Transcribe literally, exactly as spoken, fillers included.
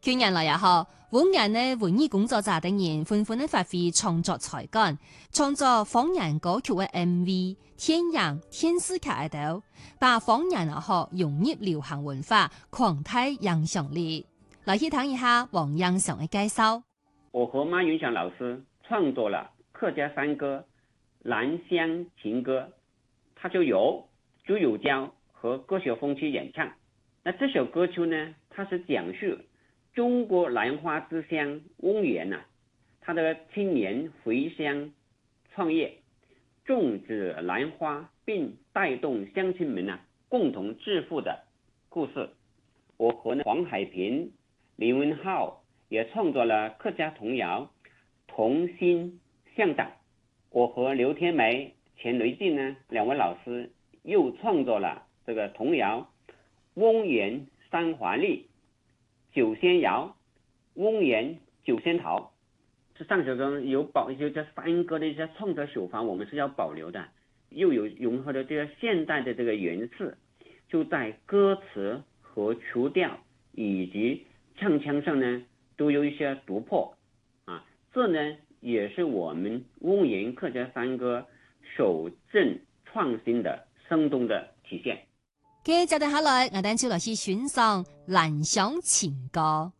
去年來也好，五年呢文藝工作者等人紛紛的發揮創作才幹，創作方言歌曲嘅 M V、電影、電視劇等，把方言也好融入流行文化，擴大影響力。來去聽一下黃英祥嘅介紹。 我和馬雲祥老師創作了客家山歌《蘭香情歌》，它就由朱友嬌和歌手風去演唱。那這首歌曲呢，它是講述中國蘭花之鄉翁源啊，他的青年回鄉創業，種植蘭花，並帶動鄉親們啊共同致富的故事。我和黃海平、李文浩也創作了客家童謠《同心向黨》。我和劉天梅、錢雷靜呢兩位老師又創作了這個童謠《翁源三華麗》。九仙謠、翁源九仙桃，這三首歌有保，就這山歌的一些創作手法，我們是要保留的，又有融合的這個現代的這個元素，就在歌詞和曲調以及唱腔上呢，都有一些突破啊。這呢也是我們翁源客家山歌守正創新的生動的體現。 接住下來，我哋就來去欣賞《蘭香情歌》。